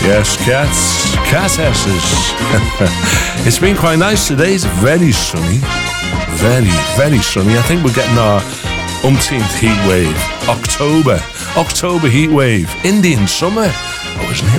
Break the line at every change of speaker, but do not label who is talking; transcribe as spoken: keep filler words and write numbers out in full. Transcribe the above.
Yes, cats, cat asses. It's been quite nice today. It's very sunny. Very, very sunny. I think we're getting our umpteenth heat wave. October. October heat wave. Indian summer. Oh, isn't it?